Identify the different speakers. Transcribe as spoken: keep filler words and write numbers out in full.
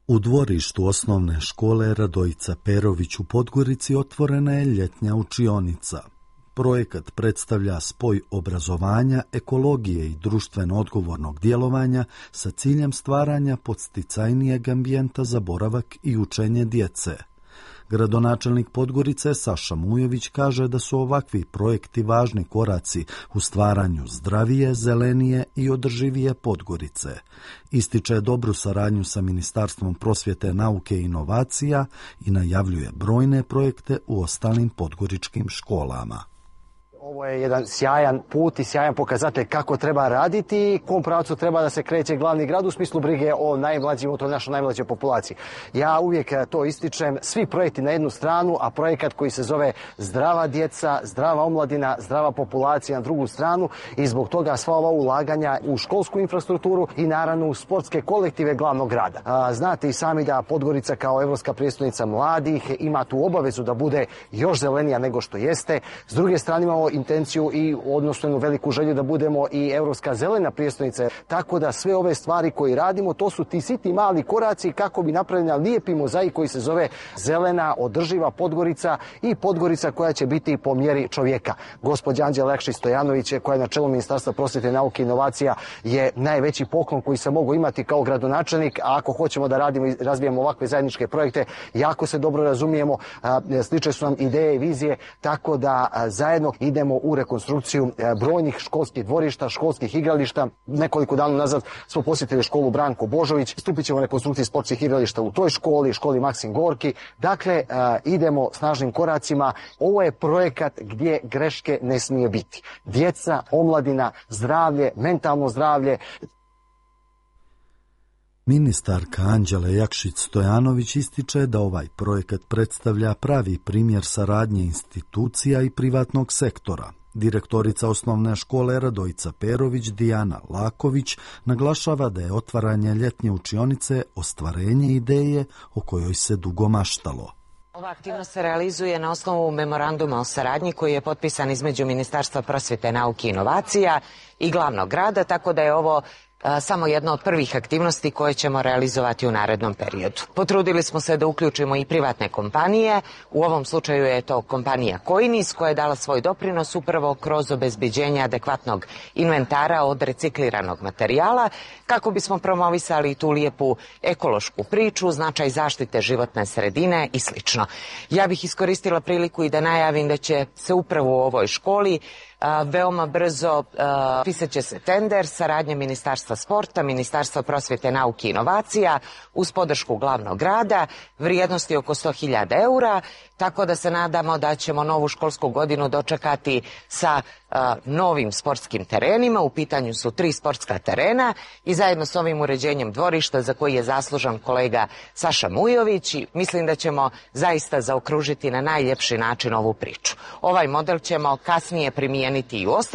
Speaker 1: U dvorištu osnovne škole Radojica Perović u Podgorici otvorena je ljetnja učionica. Projekat predstavlja spoj obrazovanja, ekologije i društveno odgovornog djelovanja sa ciljem stvaranja podsticajnijeg ambijenta za boravak i učenje djece. Gradonačelnik Podgorice Saša Mujović kaže da su ovakvi projekti važni koraci u stvaranju zdravije, zelenije i održivije Podgorice. Ističe dobru saradnju sa Ministarstvom prosvjete, nauke i inovacija i najavljuje brojne projekte u ostalim podgoričkim školama.
Speaker 2: Ovo je jedan sjajan put i sjajan pokazatelj kako treba raditi i kom pravcu treba da se kreće glavni grad u smislu brige o najmlađim, o toj našoj najmlađoj populaciji. Ja uvijek to ističem, svi projekti na jednu stranu, a projekat koji se zove zdrava djeca, zdrava omladina, zdrava populacija na drugu stranu i zbog toga sva ova ulaganja u školsku infrastrukturu i naravno u sportske kolektive glavnog grada. A, znate i sami da Podgorica kao evropska prijestolnica mladih ima tu obavezu da bude još zelenija nego što jeste. S druge strane imamo intenciju i odnosno jednu veliku želju da budemo i evropska zelena prijestolnica. Tako da sve ove stvari koje radimo, to su ti sitni mali koraci kako bi napravljena lijepi mozaik koji se zove zelena, održiva Podgorica i Podgorica koja će biti po mjeri čovjeka. Gospođa Anđela Jakšić-Stojanović, koja je na čelu Ministarstva prosvjete, nauke i inovacija, je najveći poklon koji se mogu imati kao gradonačelnik, a ako hoćemo da radimo i razvijemo ovakve zajedničke projekte, jako se dobro razumijemo, slične su nam ideje i vizije, tako da zajedno idemo u rekonstrukciju brojnih školskih dvorišta, školskih igrališta. Nekoliko dana nazad smo posjetili školu Branko Božović, stupit ćemo u rekonstrukciji sportskih igrališta u toj školi, školi Maksim Gorki. Dakle, idemo snažnim koracima. Ovo je projekat gdje greške ne smije biti. Djeca, omladina, zdravlje, mentalno zdravlje.
Speaker 1: Ministarka Anđela Jakšić-Stojanović ističe da ovaj projekat predstavlja pravi primjer saradnje institucija i privatnog sektora. Direktorica osnovne škole Radojica Perović Dijana Laković naglašava da je otvaranje ljetnje učionice ostvarenje ideje o kojoj se dugo maštalo.
Speaker 3: Ova aktivnost se realizuje na osnovu memoranduma o saradnji koji je potpisan između Ministarstva prosvjete, nauke i inovacija i glavnog grada, tako da je ovo samo jedna od prvih aktivnosti koje ćemo realizovati u narednom periodu. Potrudili smo se da uključimo i privatne kompanije, u ovom slučaju je to kompanija Koinis koja je dala svoj doprinos upravo kroz obezbeđenje adekvatnog inventara od recikliranog materijala, kako bismo promovisali tu lijepu ekološku priču, značaj zaštite životne sredine i slično. Ja bih iskoristila priliku i da najavim da će se upravo u ovoj školi Uh, veoma brzo uh, pisat će se tender, saradnje Ministarstva sporta, Ministarstva prosvjete, nauke i inovacija uz podršku glavnog grada, vrijednosti oko sto hiljada eura, tako da se nadamo da ćemo novu školsku godinu dočekati sa uh, novim sportskim terenima. U pitanju su tri sportska terena i zajedno s ovim uređenjem dvorišta za koji je zaslužan kolega Saša Mujović, i mislim da ćemo zaista zaokružiti na najljepši način ovu priču. Ovaj model ćemo kasnije primijeniti i u ostalim